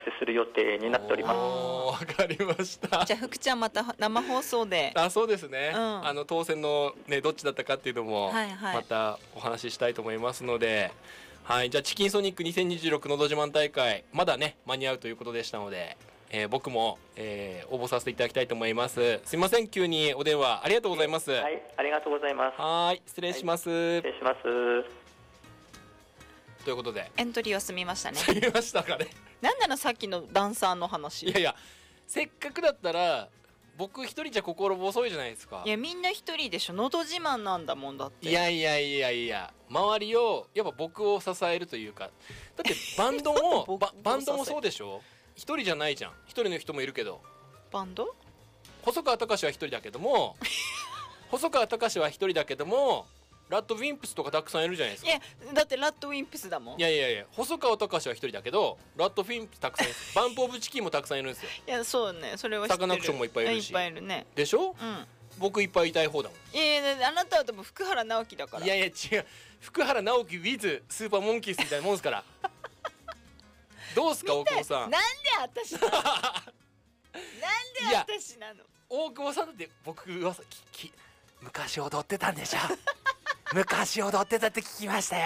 する予定になっております。 わかりました。 じゃあ福ちゃんまた生放送で。 そうですね、当選のねどっちだったかっていうのもまたお話ししたいと思いますので、はい、じゃあチキンソニック2026のど自慢大会まだね間に合うということでしたので、僕も、応募させていただきたいと思います。すいません、急にお電話ありがとうございます。 はい、ありがとうございます。 はい、失礼します。 失礼します。 ということでエントリーは済みましたね。 済みましたかね。 なんなのさっきのダンサーの話。 いやいや、せっかくだったら僕一人じゃ心細いじゃないですか。 いやみんな一人でしょ、のど自慢なんだもんだって。 いやいやいやいや、周りをやっぱ僕を支えるというか、だってバンドもバンドもそうでしょ。一人じゃないじゃん。一人の人もいるけど。 バンド？ 細川隆は一人だけども細川隆は一人だけどもラッドウィンプスとかたくさんいるじゃないですか。 いやだってラッドウィンプスだもん。 いやいやいや、細川隆は一人だけどラッドウィンプスたくさんいるバンプオブチキンもたくさんいるんですよ。 いやそうね、それは知ってる。 サカナクションもいっぱいいるし。 いっぱいいるね。 でしょ、僕いっぱいいたい方だもん。 いやいや、あなたはでも福原直樹だから。 いやいや違う、福原直樹 with スーパーモンキーズみたいなもんですからどうすか大久保さん。 なんで私なのなんで私なの。 大久保さんだって僕は昔踊ってたんでしょ昔踊ってたって聞きましたよ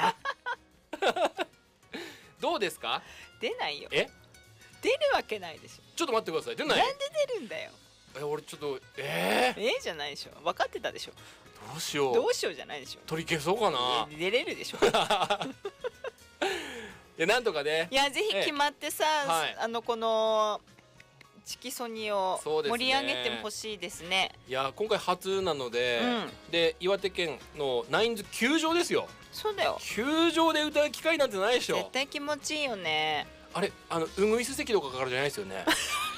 どうですか。 出ないよ。 出るわけないでしょ。 ちょっと待ってください。出ない。 なんで出るんだよ。 俺ちょっとじゃないでしょ。分かってたでしょ。 どうしようじゃないでしょ。 取り消そうかな。 出れるでしょいやなんとかね。 いやぜひ決まってさ、このチキソニを盛り上げてほしいですね。 いや今回初なので、で岩手県のナインズ球場ですよ。 そうだよ。 球場で歌う機会なんてないでしょ。 絶対気持ちいいよね。 あれウグイス席とかからじゃないですよね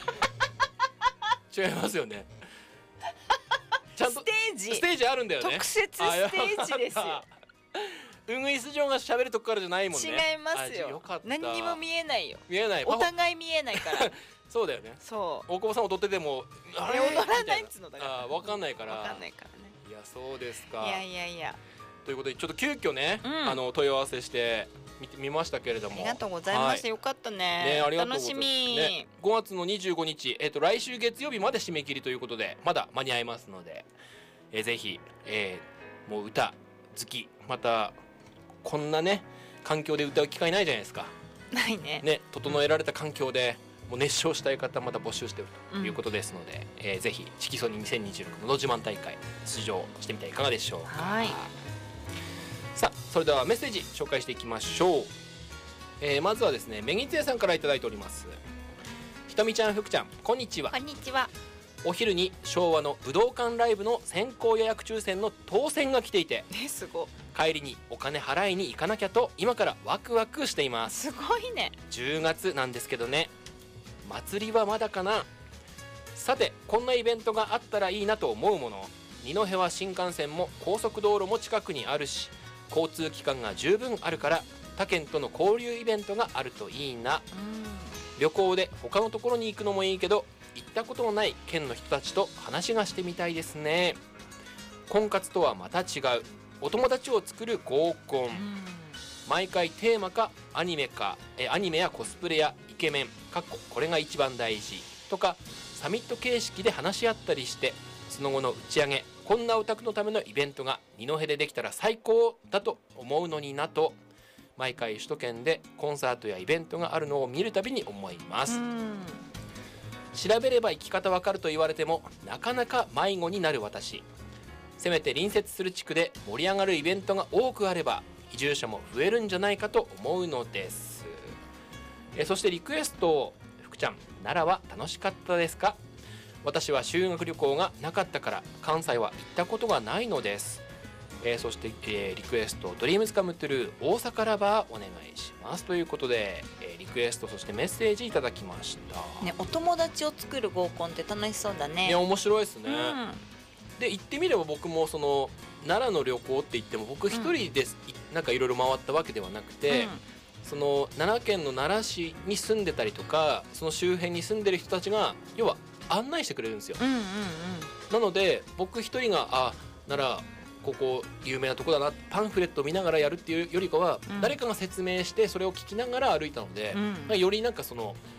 違いますよね。ちゃんとステージあるんだよね。 特設ステージですよ。 ウグイス嬢が喋るとこからじゃないもんね。 違いますよ。何にも見えないよ。 見えない。 お互い見えないからそうだよね。 そう。 大久保さん踊ってても踊らないっつのだから。 分かんないから。 分かんないからね。 いやそうですか。 いやいやいや。 ということでちょっと急遽ね問い合わせして見ましたけれども。 ありがとうございます。よかったね。楽しみ。 5月の25日来週月曜日まで締め切りということでまだ間に合いますので、ぜひもう歌好きまたこんなね環境で歌う機会ないじゃないですか。 ないね。 整えられた環境でもう熱唱したい方また募集しているということですので、ぜひチキソニ2026のど自慢大会出場してみてはいかがでしょうか。 はい。 さあそれではメッセージ紹介していきましょう。まずはですねめぎつやさんからいただいております。ひとみちゃんふくちゃんこんにちは。 こんにちは。 お昼に昭和の武道館ライブの先行予約抽選の当選が来ていて、 すごい。 帰りにお金払いに行かなきゃと今からワクワクしています。 すごいね。 10月なんですけどね、祭りはまだかな。さてこんなイベントがあったらいいなと思うもの。二戸は新幹線も高速道路も近くにあるし交通機関が十分あるから他県との交流イベントがあるといいな。旅行で他のところに行くのもいいけど行ったことのない県の人たちと話がしてみたいですね。婚活とはまた違うお友達を作る合コン。毎回テーマかアニメやコスプレやイケメンこれが一番大事とかサミット形式で話し合ったりしてその後の打ち上げこんなオタクのためのイベントが二戸でできたら最高だと思うのになと毎回首都圏でコンサートやイベントがあるのを見るたびに思います。調べれば生き方わかると言われてもなかなか迷子になる私。せめて隣接する地区で盛り上がるイベントが多くあれば移住者も増えるんじゃないかと思うのです。そしてリクエスト、福ちゃん奈良は楽しかったですか。私は修学旅行がなかったから関西は行ったことがないのです。そして、リクエストドリームズカムトゥルー大阪ラバーお願いしますということで、リクエストそしてメッセージいただきましたね。お友達を作る合コンって楽しそうだね。 いや面白いですね、で行ってみれば僕もその奈良の旅行って言っても僕一人でなんかいろいろ回ったわけではなくて、その奈良県の奈良市に住んでたりとかその周辺に住んでる人たちが要は案内してくれるんですよ、なので僕一人が奈良ここ有名なとこだなパンフレットを見ながらやるっていうよりかは、誰かが説明してそれを聞きながら歩いたので、よりなんかその